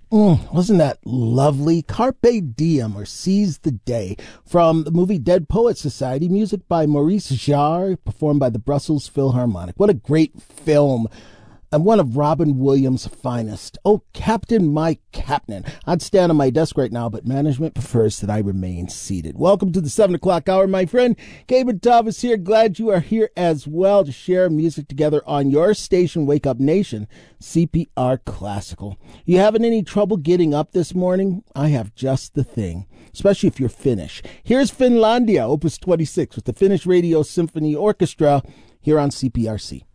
Wasn't that lovely? Carpe Diem, or Seize the Day, from the movie Dead Poets Society, music by Maurice Jarre, performed by the Brussels Philharmonic. What a great film, and one of Robin Williams' finest. Oh, Captain, my Captain. I'd stand on my desk right now, but management prefers that I remain seated. Welcome to the 7 o'clock hour, my friend. Gabe Thomas here. Glad you are here as well to share music together on your station, Wake Up Nation, CPR Classical. You having any trouble getting up this morning? I have just the thing, especially if you're Finnish. Here's Finlandia, Opus 26, with the Finnish Radio Symphony Orchestra here on CPRC.